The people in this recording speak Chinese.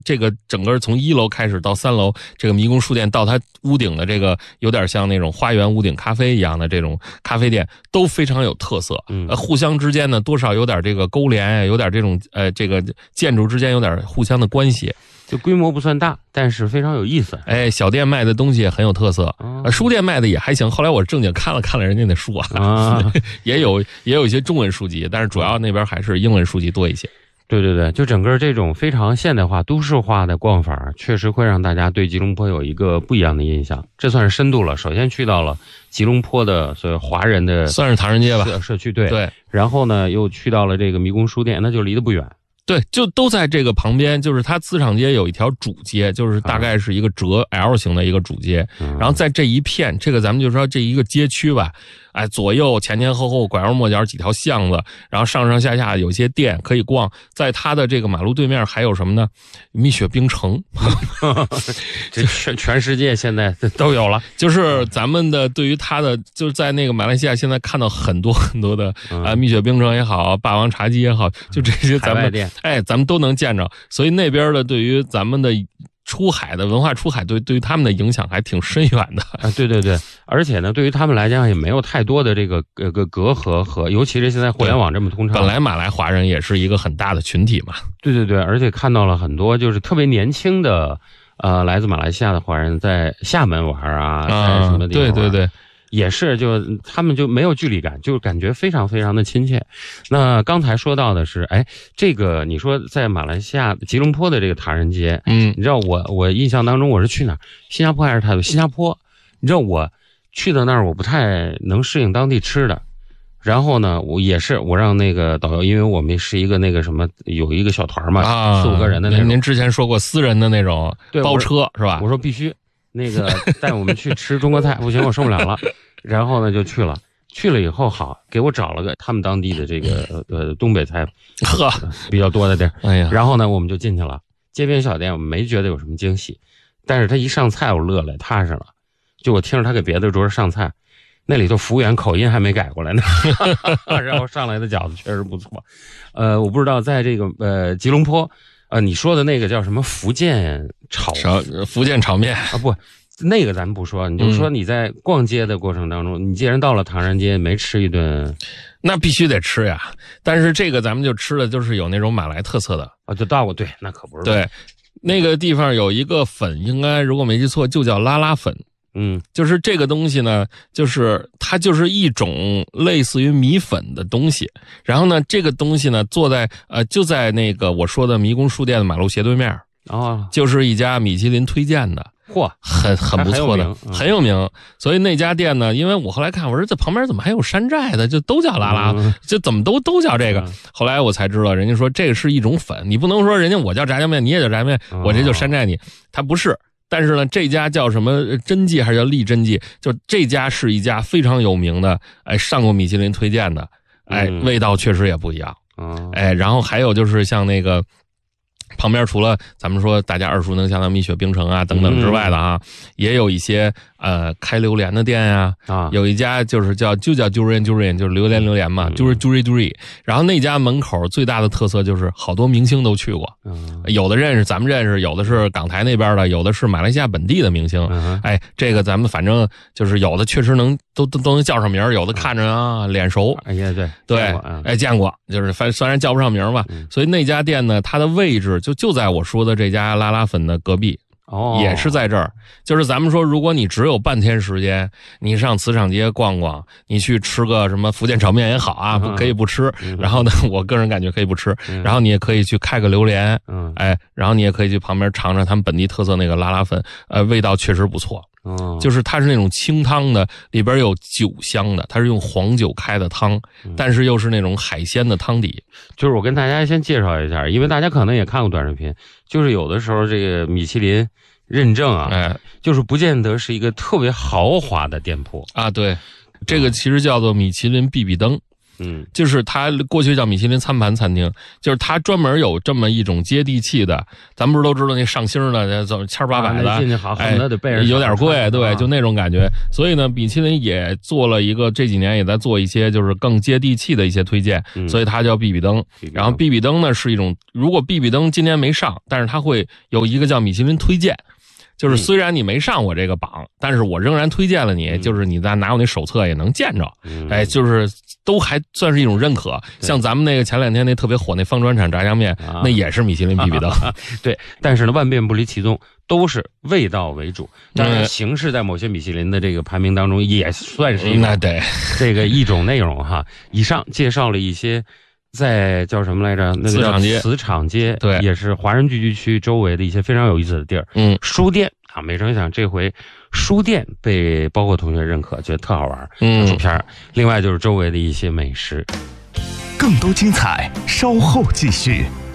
这个整个从1楼开始到3楼，这个迷宫书店到它屋顶的这个有点像那种花园屋顶咖啡一样的这种咖啡店，都非常有特色。互相之间呢多少有点这个勾连，有点这种这个建筑之间有点互相的关系。 就规模不算大，但是非常有意思。 小店卖的东西也很有特色，书店卖的也还行。后来我正经看了人家的书也有一些中文书籍，但是主要那边还是英文书籍多一些。 对对对，就整个这种非常现代化、都市化的逛法，确实会让大家对吉隆坡有一个不一样的印象。这算是深度了。首先去到了吉隆坡的所谓华人的， 算是唐人街吧， 社区。对。 然后呢，又去到了这个迷宫书店，那就离得不远。 对，就都在这个旁边，就是它磁场街有一条主街，就是大概是一个折 L 型的一个主街，然后在这一片，这个咱们就说这一个街区吧，左右前前后后拐弯抹角几条巷子，然后上上下下有些店可以逛，在它的这个马路对面还有什么呢？蜜雪冰城， 这全世界现在都有了。 就是咱们的对于它的，就是在那个马来西亚现在看到很多很多的蜜雪冰城也好，霸王茶姬也好，就这些咱们咱们都能见着，所以那边的对于咱们的出海的文化出海对于他们的影响还挺深远的对对对，而且呢，对于他们来讲也没有太多的这个隔阂和，尤其是现在互联网这么通畅， 本来马来华人也是一个很大的群体嘛。对对对，而且看到了很多就是特别年轻的来自马来西亚的华人在厦门玩在什么地方玩。对对对。也是，就他们就没有距离感，就感觉非常非常的亲切。那刚才说到的是，这个你说在马来西亚吉隆坡的这个唐人街，你知道我印象当中我是去哪儿？新加坡还是泰国？新加坡。你知道我去到那儿，我不太能适应当地吃的。然后呢，我让那个导游，因为我们是一个那个什么，有一个小团嘛，4-5个人的那种。 您之前说过私人的那种包车是吧？ 我说必须。那个带我们去吃中国菜，不行，我受不了了。然后呢，就去了以后，好，给我找了个他们当地的这个东北菜比较多的地儿。然后呢，我们就进去了。街边小店我们没觉得有什么惊喜，但是他一上菜我乐了，踏实了。就我听着他给别的桌上菜，那里头服务员口音还没改过来呢。然后上来的饺子确实不错。我不知道在这个吉隆坡。你说的那个叫什么福建炒面不，那个咱们不说，你就说你在逛街的过程当中，你既然到了唐人街没吃一顿， 那必须得吃呀。但是这个咱们就吃的就是有那种马来特色的就到过。对，那可不是。 对，那个地方有一个粉，应该如果没记错就叫拉拉粉。就是这个东西呢，就是它就是一种类似于米粉的东西。然后呢，这个东西呢，就在那个我说的迷宫书店的马路斜对面就是一家米其林推荐的，很不错的，很有名。所以那家店呢，因为我后来看，我说这旁边怎么还有山寨的，就都叫拉拉，就怎么都叫这个。后来我才知道，人家说这个是一种粉，你不能说人家我叫炸酱面，你也叫炸酱面，我这就山寨你，它不是。但是呢，这家叫什么真记还是叫丽真记？就这家是一家非常有名的，上过米其林推荐的，味道确实也不一样。然后还有就是像那个旁边除了咱们说大家耳熟能详的蜜雪冰城等等之外的也有一些开榴莲的店有一家就叫 Durian， 就是榴莲嘛，Duri。然后那家门口最大的特色就是好多明星都去过，有的认识咱们认识，有的是港台那边的，有的是马来西亚本地的明星。这个咱们反正就是有的确实都能叫上名，有的看着脸熟。对，见过，就是虽然叫不上名吧。所以那家店呢，它的位置就在我说的这家拉拉粉的隔壁。也是在这儿。就是咱们说，如果你只有半天时间，你上磁场街逛逛，你去吃个什么福建炒面也好可以不吃。然后呢，我个人感觉可以不吃。然后你也可以去开个榴莲，然后你也可以去旁边尝尝他们本地特色那个拉拉粉，味道确实不错。就是它是那种清汤的，里边有酒香的，它是用黄酒开的汤，但是又是那种海鲜的汤底。 就是我跟大家先介绍一下，因为大家可能也看过短视频，就是有的时候这个米其林认证就是不见得是一个特别豪华的店铺对，这个其实叫做米其林必比登。 就是它过去叫米其林餐盘餐厅，就是它专门有这么一种接地气的，咱们不是都知道那上星的走1800的， 进去好恨不得得背着有点贵，对，就那种感觉。所以呢，米其林也做了一个，这几年也在做一些就是更接地气的一些推荐，所以它叫必比登。然后必比登呢是一种，如果必比登今年没上，但是它会有一个叫米其林推荐。就是虽然你没上我这个榜，但是我仍然推荐了你，就是你在拿我那手册也能见着，就是都还算是一种认可。像咱们那个前2天那特别火那方砖厂炸酱面，那也是米其林必比登。 对，但是呢，万变不离其宗，都是味道为主。当然，形式在某些米其林的这个排名当中也算是这个一种内容哈。以上介绍了一些。在叫什么来着？那个叫磁场街， 对， 也是华人聚居区周围的一些非常有意思的地儿。书店啊，没成想这回书店被包括同学认可，觉得特好玩。出片。另外就是周围的一些美食。 更多精彩，稍后继续。